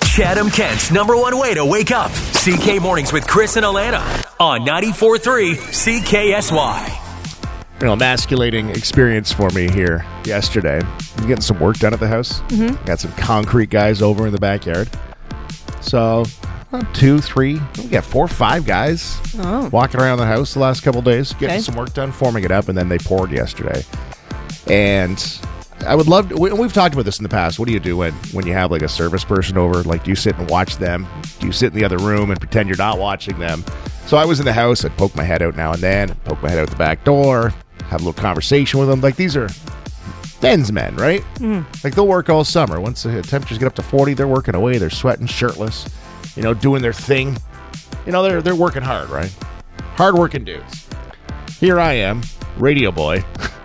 Chatham-Kent's #1 way to wake up. CK Mornings with Chris and Alana on 94.3 CKSY. Emasculating experience for me here yesterday. I'm getting some work done at the house. Mm-hmm. Got some concrete guys over in the backyard. So, 2, 3, we got 4 or 5 guys walking around the house the last couple of days, getting some work done, forming it up, and then they poured yesterday. And I would love to, we've talked about this in the past. What do you do when you have like a service person over? Like, do you sit and watch them? Do you sit in the other room and pretend you're not watching them? So I was in the house. I'd poke my head out now and then, poke my head out the back door, have a little conversation with them. Like, these are men's men, right? Like, they'll work all summer. Once the temperatures get up to 40, they're working away. They're sweating, shirtless, doing their thing. They're working hard, right? Hard-working dudes. Here I am, radio boy.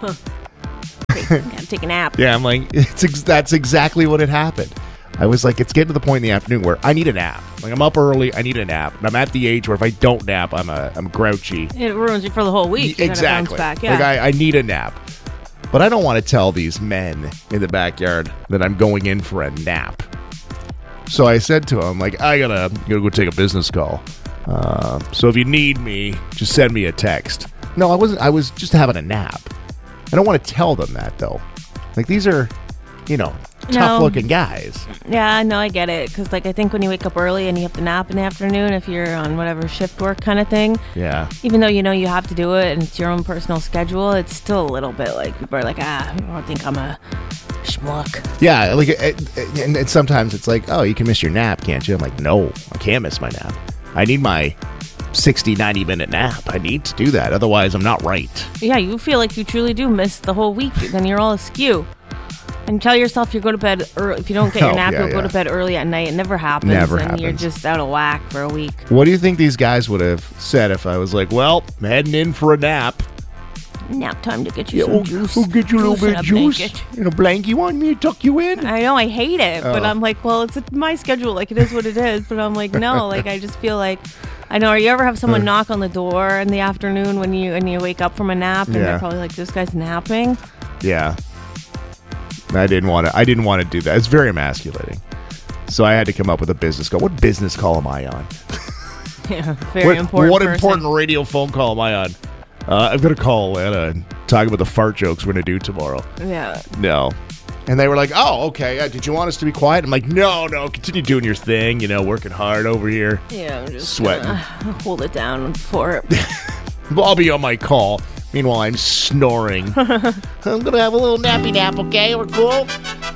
Gotta take a nap. Yeah, I'm like, that's exactly what had happened. I was like, it's getting to the point in the afternoon where I need a nap. Like, I'm up early, I need a nap. And I'm at the age where if I don't nap, I'm grouchy. It ruins you for the whole week. You Exactly. Back. Yeah. Like, I need a nap. But I don't want to tell these men in the backyard that I'm going in for a nap. So I said to him, like, I gotta go take a business call. So if you need me, just send me a text. No, I wasn't. I was just having a nap. I don't want to tell them that, though. Like, these are, tough-looking guys. Yeah, no, I get it. Because, I think when you wake up early and you have to nap in the afternoon, if you're on whatever shift work kind of thing, yeah. Even though you have to do it and it's your own personal schedule, it's still a little bit like people are like, I don't think I'm a schmuck. Yeah, like, and sometimes it's like, oh, you can miss your nap, can't you? I'm like, no, I can't miss my nap. I need my 60, 90-minute nap. I need to do that. Otherwise, I'm not right. Yeah, you feel like you truly do miss the whole week. Then you're all askew. And tell yourself you go to bed early. If you don't get your nap, you'll go to bed early at night. It never happens. And you're just out of whack for a week. What do you think these guys would have said if I was like, well, I'm heading in for a nap? Nap time to get you some juice. We'll get you a little bit of juice. In a blanket. You want me to tuck you in? I know, I hate it. But I'm like, well, it's my schedule. Like, it is what it is. But I'm like, no. Like, I just feel like, I know, or you ever have someone knock on the door in the afternoon when you wake up from a nap and they're probably like, this guy's napping? Yeah. I didn't want to do that. It's very emasculating. So I had to come up with a business call. What business call am I on? Yeah, very important. What important radio phone call am I on? I'm going to call Alana and talk about the fart jokes we're going to do tomorrow. Yeah. No. And they were like, oh, okay. Did you want us to be quiet? I'm like, no. Continue doing your thing. Working hard over here. Yeah, I'm just sweating. Hold it down for it. Well, I'll be on my call. Meanwhile, I'm snoring. I'm going to have a little nappy nap, okay? We're cool?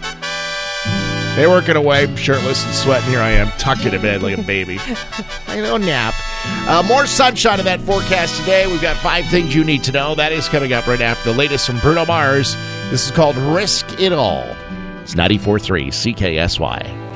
They're working away, shirtless and sweating. Here I am, tucked into bed like a baby. Nap. More sunshine in that forecast today. We've got 5 things you need to know. That is coming up right after the latest from Bruno Mars. This is called Risk It All. It's 94.3 CKSY.